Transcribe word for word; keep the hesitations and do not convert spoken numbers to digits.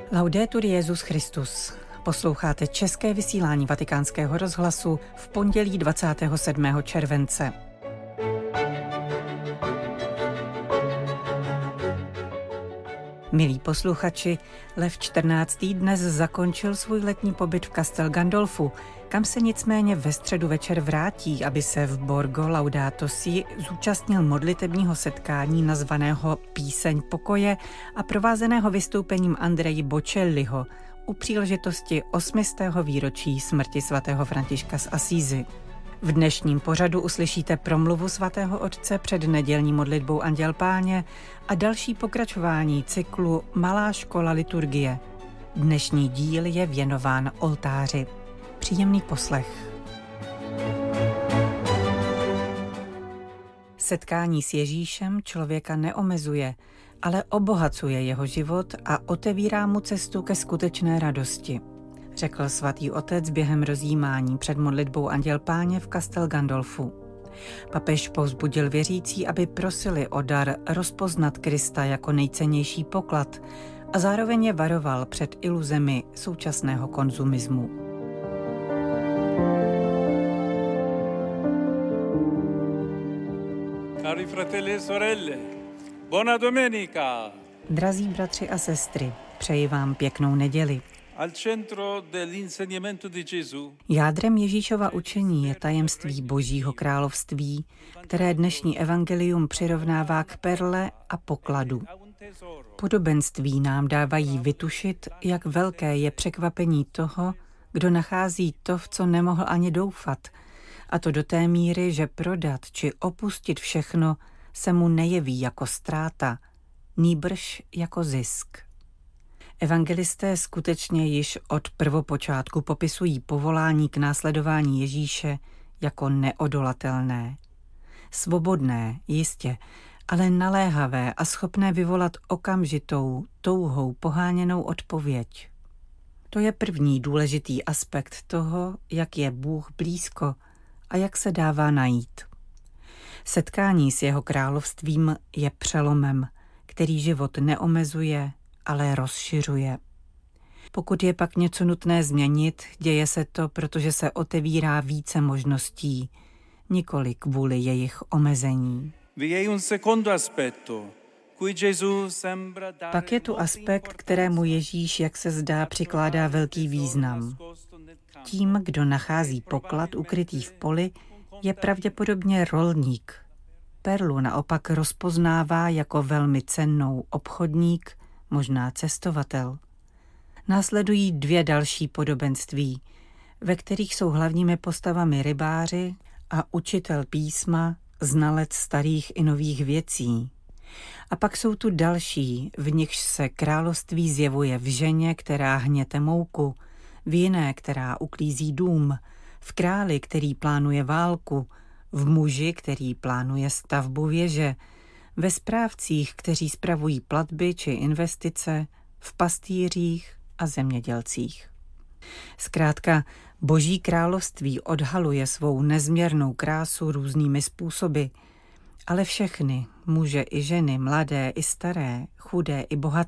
Laudetur Jesus Christus. Posloucháte české vysílání Vatikánského rozhlasu v pondělí dvacátého sedmého července. Milí posluchači, Lev čtrnáctý dnes zakončil svůj letní pobyt v Castel Gandolfu, kam se nicméně ve středu večer vrátí, aby se v Borgo Laudato Si zúčastnil modlitebního setkání nazvaného Píseň pokoje a provázeného vystoupením Andreji Bocelliho u příležitosti osmistého výročí smrti svatého Františka z Asízy. V dnešním pořadu uslyšíte promluvu svatého otce před nedělní modlitbou Anděl Páně a další pokračování cyklu Malá škola liturgie. Dnešní díl je věnován oltáři. Příjemný poslech. Setkání s Ježíšem člověka neomezuje, ale obohacuje jeho život a otevírá mu cestu ke skutečné radosti, řekl svatý otec během rozjímání před modlitbou Anděl Páně v Castel Gandolfu. Papež povzbudil věřící, aby prosili o dar rozpoznat Krista jako nejcennější poklad a zároveň je varoval před iluzemi současného konzumismu. Cari fratelli e sorelle, buona domenica! Drazí bratři a sestry, přeji vám pěknou neděli. Al centro dell'insegnamento di Gesù. Jádrem Ježíšova učení je tajemství Božího království, které dnešní evangelium přirovnává k perle a pokladu. Podobenství nám dávají vytušit, jak velké je překvapení toho, kdo nachází to, v co nemohl ani doufat, a to do té míry, že prodat či opustit všechno se mu nejeví jako ztráta, nýbrž jako zisk. Evangelisté skutečně již od prvopočátku popisují povolání k následování Ježíše jako neodolatelné. Svobodné, jistě, ale naléhavé a schopné vyvolat okamžitou, touhou poháněnou odpověď. To je první důležitý aspekt toho, jak je Bůh blízko a jak se dává najít. Setkání s jeho královstvím je přelomem, který život neomezuje, ale rozšiřuje. Pokud je pak něco nutné změnit, děje se to, protože se otevírá více možností, nikoli kvůli jejich omezení. Pak je tu aspekt, kterému Ježíš, jak se zdá, přikládá velký význam. Tím, kdo nachází poklad ukrytý v poli, je pravděpodobně rolník. Perlu naopak rozpoznává jako velmi cennou obchodník, možná cestovatel. Následují dvě další podobenství, ve kterých jsou hlavními postavami rybáři a učitel písma, znalec starých i nových věcí. A pak jsou tu další, v nichž se království zjevuje v ženě, která hněte mouku, v jiné, která uklízí dům, v králi, který plánuje válku, v muži, který plánuje stavbu věže, ve správcích, kteří spravují platby či investice, v pastýřích a zemědělcích. Zkrátka, Boží království odhaluje svou nezměrnou krásu různými způsoby, ale všechny, muže i ženy, mladé i staré, chudé i bohaté,